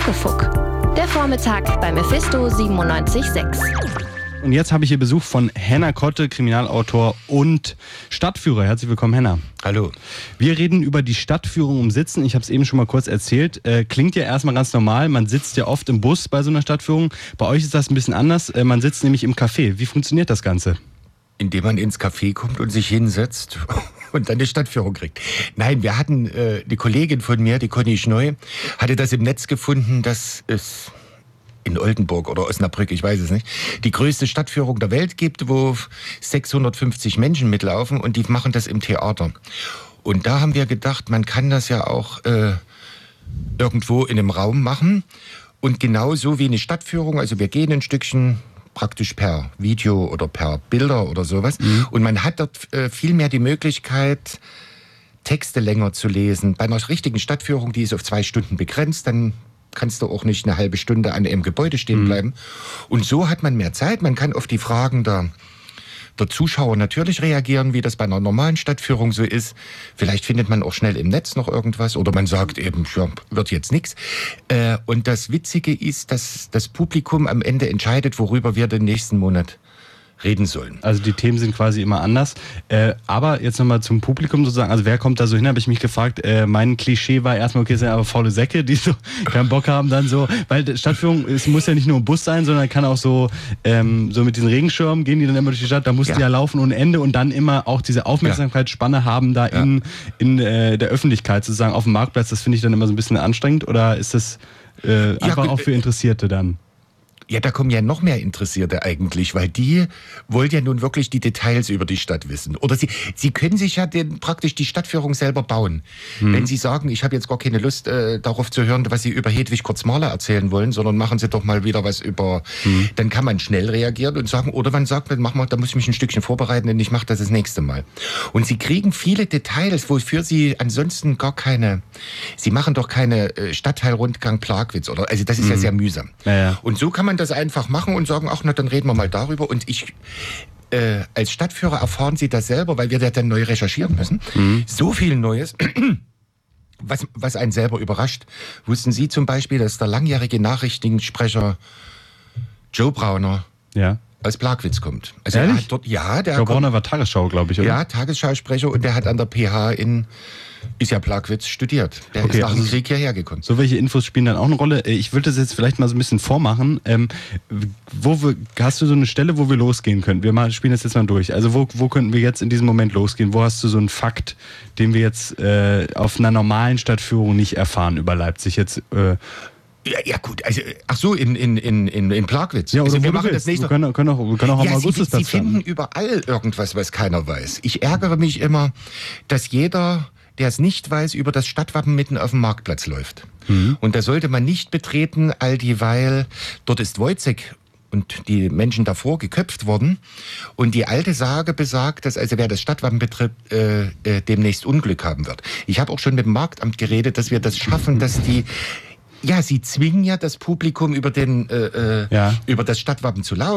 Muckefuck. Der Vormittag bei Mephisto 97.6. Und jetzt habe ich hier Besuch von Henna Kotte, Kriminalautor und Stadtführer. Herzlich willkommen, Henna. Hallo. Wir reden über die Stadtführung um Sitzen. Ich habe es eben schon mal kurz erzählt. Klingt ja erstmal ganz normal. Man sitzt ja oft im Bus bei so einer Stadtführung. Bei euch ist das ein bisschen anders. Man sitzt nämlich im Café. Wie funktioniert das Ganze? Indem man ins Café kommt und sich hinsetzt und dann die Stadtführung kriegt. Nein, wir hatten eine Kollegin von mir, die Conny Schneu, hatte das im Netz gefunden, dass es in Oldenburg oder Osnabrück, ich weiß es nicht, die größte Stadtführung der Welt gibt, wo 650 Menschen mitlaufen und die machen das im Theater. Und da haben wir gedacht, man kann das ja auch irgendwo in einem Raum machen und genauso wie eine Stadtführung, also wir gehen ein Stückchen praktisch per Video oder per Bilder oder sowas und man hat dort viel mehr die Möglichkeit, Texte länger zu lesen. Bei einer richtigen Stadtführung, die ist auf 2 Stunden begrenzt, dann kannst du auch nicht eine halbe Stunde an einem Gebäude stehen bleiben. Und so hat man mehr Zeit. Man kann auf die Fragen der Zuschauer natürlich reagieren, wie das bei einer normalen Stadtführung so ist. Vielleicht findet man auch schnell im Netz noch irgendwas oder man sagt eben, ja, wird jetzt nichts. Und das Witzige ist, dass das Publikum am Ende entscheidet, worüber wir den nächsten Monat reden sollen. Also die Themen sind quasi immer anders. Aber jetzt nochmal zum Publikum sozusagen. Also wer kommt da so hin, habe ich mich gefragt. Mein Klischee war erstmal, okay, es sind aber faule Säcke, die so keinen Bock haben dann so. Weil Stadtführung, es muss ja nicht nur ein Bus sein, sondern kann auch so mit diesen Regenschirmen gehen die dann immer durch die Stadt. Da musst du ja laufen ohne Ende und dann immer auch diese Aufmerksamkeitsspanne haben da in der Öffentlichkeit sozusagen auf dem Marktplatz. Das finde ich dann immer so ein bisschen anstrengend. Oder ist das einfach auch für Interessierte dann? Ja, da kommen ja noch mehr Interessierte eigentlich, weil die wollen ja nun wirklich die Details über die Stadt wissen. Oder sie können sich ja praktisch die Stadtführung selber bauen. Wenn sie sagen, ich habe jetzt gar keine Lust darauf zu hören, was sie über Hedwig Kurz-Mahler erzählen wollen, sondern machen sie doch mal wieder was über, dann kann man schnell reagieren und sagen, oder man sagt, da muss ich mich ein Stückchen vorbereiten und ich mache das nächste Mal. Und sie kriegen viele Details, wofür sie ansonsten sie machen doch keine Stadtteilrundgang Plagwitz, oder? Also das ist ja sehr mühsam. Ja. Und so kann man das einfach machen und sagen, ach na, dann reden wir mal darüber. Und als Stadtführer erfahren Sie das selber, weil wir da dann neu recherchieren müssen. So viel Neues, was einen selber überrascht. Wussten Sie zum Beispiel, dass der langjährige Nachrichtensprecher Joe Brauner aus Plagwitz kommt? Also ehrlich? Er hat dort, Joe Brauner war Tagesschau, glaube ich, oder? Ja, Tagesschausprecher und der hat an der PH ist ja Plagwitz studiert. Der ist nach dem Krieg hierher gekommen. So welche Infos spielen dann auch eine Rolle. Ich würde das jetzt vielleicht mal so ein bisschen vormachen. Hast du so eine Stelle, wo wir losgehen können? Wir spielen das jetzt mal durch. Also wo könnten wir jetzt in diesem Moment losgehen? Wo hast du so einen Fakt, den wir jetzt auf einer normalen Stadtführung nicht erfahren über Leipzig? Jetzt Ja gut, also ach so, in Plagwitz. Ja, oder also wir machen das nächste. Wir können auch am Augustusplatz. Sie finden überall irgendwas, was keiner weiß. Ich ärgere mich immer, dass jeder, der es nicht weiß, über das Stadtwappen mitten auf dem Marktplatz läuft. Und da sollte man nicht betreten, all dieweil dort ist Wojciech und die Menschen davor geköpft worden. Und die alte Sage besagt, dass also wer das Stadtwappen betritt, demnächst Unglück haben wird. Ich habe auch schon mit dem Marktamt geredet, dass wir das schaffen, dass sie zwingen ja das Publikum über das Stadtwappen zu laufen.